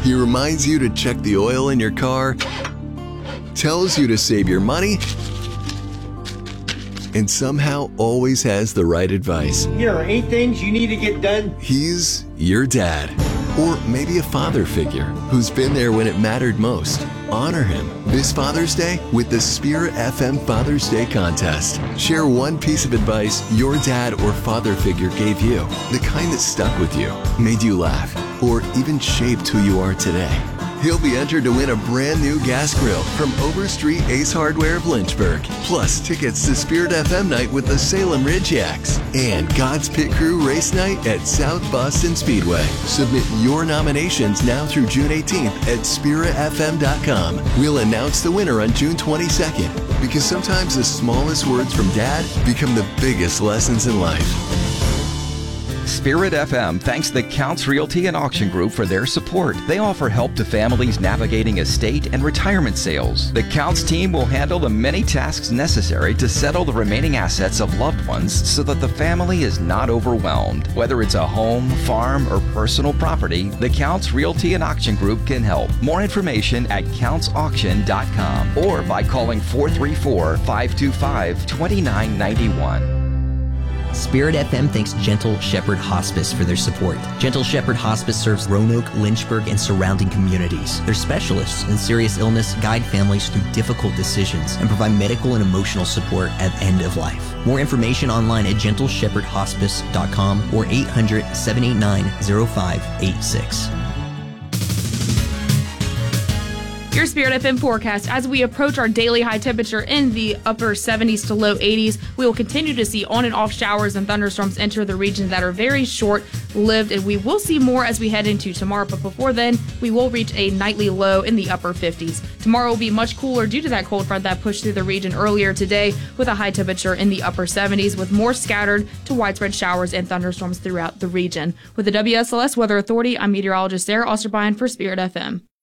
He reminds you to check the oil in your car, tells you to save your money, and somehow always has the right advice. Here are 8 things you need to get done. He's your dad, or maybe a father figure who's been there when it mattered most. Honor him this Father's Day with the Spirit FM Father's Day contest. Share one piece of advice your dad or father figure gave you, the kind that stuck with you, made you laugh, or even shaped who you are today. He'll be entered to win a brand new gas grill from Overstreet Ace Hardware of Lynchburg, plus tickets to Spirit FM night with the Salem Ridge Yaks and God's Pit Crew race night at South Boston Speedway. Submit your nominations now through June 18th at spiritfm.com. We'll announce the winner on June 22nd, because sometimes the smallest words from Dad become the biggest lessons in life. Spirit FM thanks the Counts Realty and Auction Group for their support. They offer help to families navigating estate and retirement sales. The Counts team will handle the many tasks necessary to settle the remaining assets of loved ones so that the family is not overwhelmed. Whether it's a home, farm, or personal property, the Counts Realty and Auction Group can help. More information at countsauction.com or by calling 434-525-2991. Spirit FM thanks Gentle Shepherd Hospice for their support. Gentle Shepherd Hospice serves Roanoke, Lynchburg, and surrounding communities. Their specialists in serious illness guide families through difficult decisions and provide medical and emotional support at the end of life. More information online at gentleshepherdhospice.com or 800-789-0586. Your Spirit FM forecast. As we approach our daily high temperature in the upper 70s to low 80s, we will continue to see on and off showers and thunderstorms enter the region that are very short-lived, and we will see more as we head into tomorrow. But before then, we will reach a nightly low in the upper 50s. Tomorrow will be much cooler due to that cold front that pushed through the region earlier today, with a high temperature in the upper 70s, with more scattered to widespread showers and thunderstorms throughout the region. With the WSLS Weather Authority, I'm meteorologist Sarah Osterbein for Spirit FM.